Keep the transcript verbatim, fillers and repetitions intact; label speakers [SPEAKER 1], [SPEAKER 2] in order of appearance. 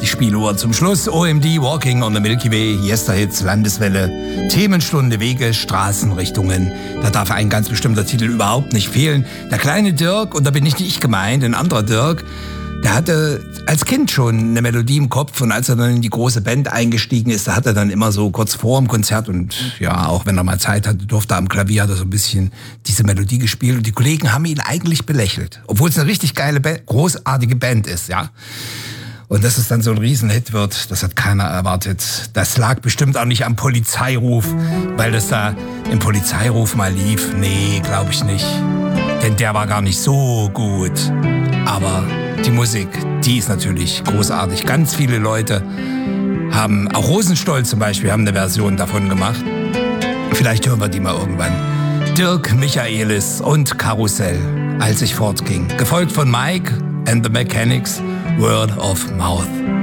[SPEAKER 1] Die Spieluhr zum Schluss. O M D, Walking on the Milky Way, Yesterhits, Landeswelle, Themenstunde, Wege, Straßenrichtungen. Da darf ein ganz bestimmter Titel überhaupt nicht fehlen. Der kleine Dirk, und da bin nicht ich gemeint, ein anderer Dirk, der hatte als Kind schon eine Melodie im Kopf, und als er dann in die große Band eingestiegen ist, da hat er dann immer so kurz vor dem Konzert und ja, auch wenn er mal Zeit hatte, durfte er am Klavier, hat er so ein bisschen diese Melodie gespielt, und die Kollegen haben ihn eigentlich belächelt, obwohl es eine richtig geile, Band, großartige Band ist, ja. Und dass es dann so ein Riesenhit wird, das hat keiner erwartet. Das lag bestimmt auch nicht am Polizeiruf, weil das da im Polizeiruf mal lief. Nee, glaube ich nicht. Denn der war gar nicht so gut. Aber die Musik, die ist natürlich großartig. Ganz viele Leute haben, auch Rosenstolz zum Beispiel, haben eine Version davon gemacht. Vielleicht hören wir die mal irgendwann. Dirk Michaelis und Karussell, als ich fortging. Gefolgt von Mike and the Mechanics, Word of Mouth.